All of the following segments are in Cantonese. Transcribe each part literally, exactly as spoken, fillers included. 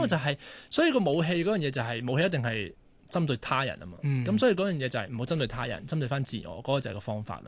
個就係、是，所以個武器嗰樣嘢就係、是、武器一定係針對他人啊嘛。咁、嗯、所以嗰樣嘢就係唔好針對他人，針對翻自我，嗰、那個就係個方法啦。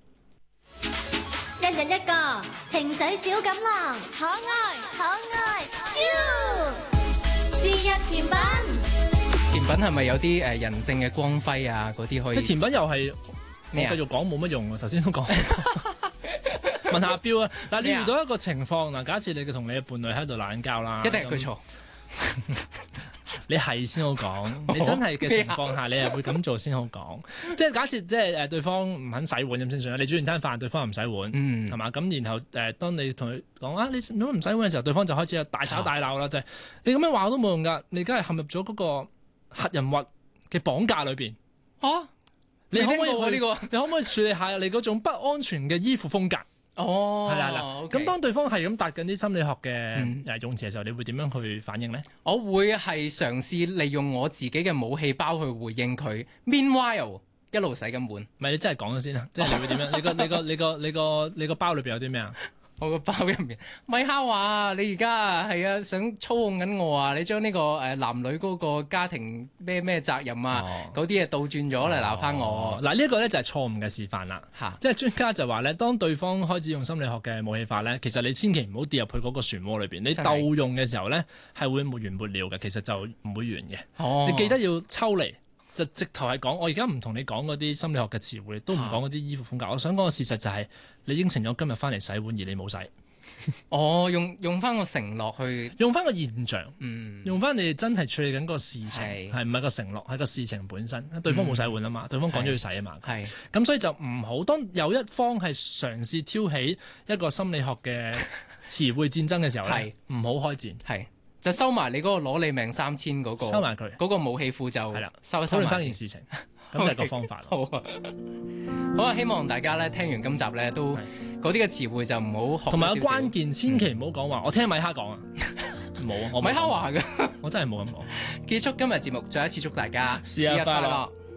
一人一個情緒小錦囊，可愛可愛，啾！是日甜品， 甜品係咪有啲誒人性嘅光輝啊？嗰啲可以。 甜品又係我繼續講冇乜用啊！頭先都講。問下阿標啊，嗱，你遇到一個情況嗱，假設你同你嘅伴侶喺度鬧交啦， 一定係佢錯。 你係先好講，你真係嘅情況下，你係會咁做先好講。即係假設即係誒對方唔肯洗碗咁先算啦。你煮完餐飯，對方又唔洗碗，係嘛、嗯？咁然後誒、呃，當你同佢講啊，你如果唔洗碗嘅時候，對方就開始大吵大鬧啦，就係、是、你咁樣話都冇用㗎，你梗係陷入咗嗰個核人物嘅綁架裏邊。啊，你可唔可以去呢個？你可唔可以處理下你嗰種不安全嘅依附風格？哦，係啦啦，咁 okay. 當對方係咁答緊啲心理學嘅誒用詞嘅時候，你會點樣去反應咧？ 我會係嘗試利用我自己嘅武器包去回應佢。Meanwhile，一路洗緊碗。唔係你真係講咗先啦，即係你會點樣？你個你個你個你個你個包裏邊有啲咩啊？我個包入面，咪哈話你而家係啊想操控緊我啊！你將呢、這個誒、呃、男女嗰個家庭咩咩責任啊嗰啲嘢倒轉咗嚟鬧翻我。嗱、哦、呢一個咧就係錯誤嘅示範啦。嚇哈，即係專家就話咧，當對方開始用心理學嘅武器法咧，其實你千祈唔好跌入去嗰個漩渦裏邊。你鬥用嘅時候咧係會沒完沒了嘅，其實就唔會完嘅。哦，你記得要抽離。就直頭係講，我而家唔同你講嗰啲心理學嘅詞彙，都唔講嗰啲依附風格。我想講嘅事實就係、是，你應承咗今日翻嚟洗碗，而你冇洗。哦，用用翻個承諾去，用翻個現象，嗯，用翻你真係處理緊個事情，係唔係個承諾，係個事情本身。對方冇洗碗啊嘛，嗯、對方講咗要洗啊嘛，係。咁所以就唔好，當有一方係嘗試挑起一個心理學嘅詞彙戰爭嘅時候咧，唔好開戰，係。就收埋你嗰個攞你命三千嗰、那個，收埋佢嗰個武器庫就係啦，收一收埋件事情，咁就係個方法。好啊，好啊，希望大家咧聽完今集咧都嗰啲嘅詞彙就唔好學。同埋有關鍵，千祈唔好講話，我聽米哈講啊，冇啊，我米哈話嘅，我真係冇咁講。結束今日節目，再一次祝大家試下快樂。